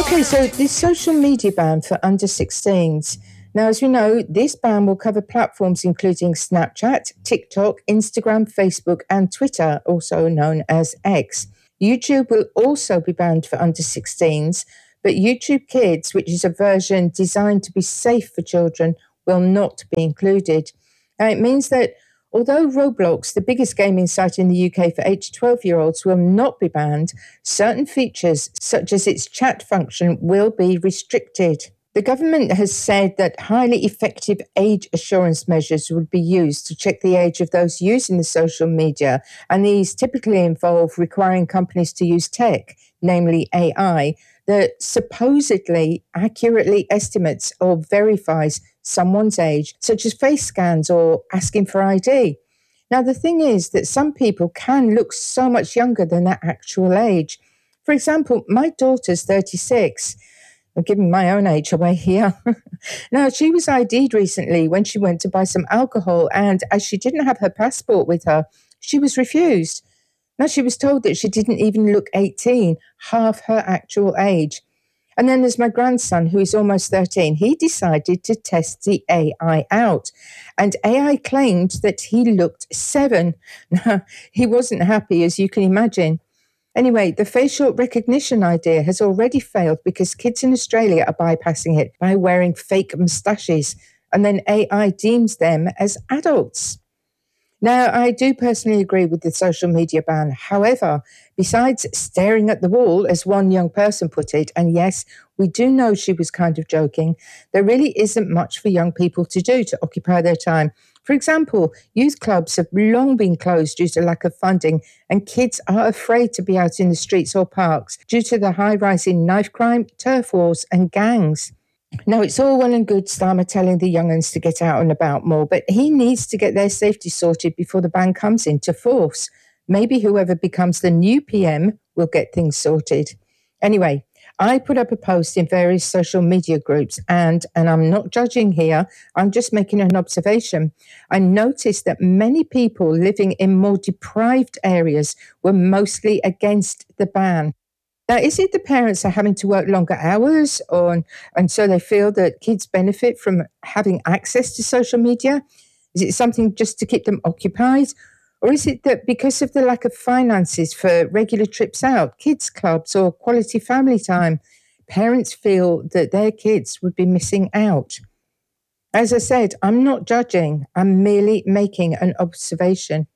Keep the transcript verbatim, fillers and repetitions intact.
Okay, so this social media ban for under sixteens. Now, as we know, this ban will cover platforms including Snapchat, TikTok, Instagram, Facebook, and Twitter, also known as X. YouTube will also be banned for under sixteens, but YouTube Kids, which is a version designed to be safe for children, will not be included. Now, it means that although Roblox, the biggest gaming site in the U K for eight to twelve-year-olds, will not be banned, certain features, such as its chat function, will be restricted. The government has said that highly effective age assurance measures would be used to check the age of those using the social media, and these typically involve requiring companies to use tech, namely A I, that supposedly accurately estimates or verifies someone's age, such as face scans or asking for I D. Now, the thing is that some people can look so much younger than their actual age. For example, my daughter's thirty-six. I'm giving my own age away here. Now, she was I D'd recently when she went to buy some alcohol, and as she didn't have her passport with her, she was refused. Now, she was told that she didn't even look eighteen, half her actual age. And then there's my grandson, who is almost thirteen. He decided to test the A I out, and A I claimed that he looked seven. Now, he wasn't happy, as you can imagine. Anyway, the facial recognition idea has already failed because kids in Australia are bypassing it by wearing fake moustaches, and then A I deems them as adults. Now, I do personally agree with the social media ban. However, besides staring at the wall, as one young person put it, and yes, we do know she was kind of joking, there really isn't much for young people to do to occupy their time. For example, youth clubs have long been closed due to lack of funding, and kids are afraid to be out in the streets or parks due to the high rise in knife crime, turf wars, and gangs. Now, it's all well and good Starmer telling the young'uns to get out and about more, but he needs to get their safety sorted before the ban comes into force. Maybe whoever becomes the new P M will get things sorted. Anyway, I put up a post in various social media groups, and, and I'm not judging here, I'm just making an observation. I noticed that many people living in more deprived areas were mostly against the ban. Now, is it the parents are having to work longer hours, or and so they feel that kids benefit from having access to social media? Is it something just to keep them occupied? Or is it that because of the lack of finances for regular trips out, kids clubs or quality family time, parents feel that their kids would be missing out? As I said, I'm not judging, I'm merely making an observation.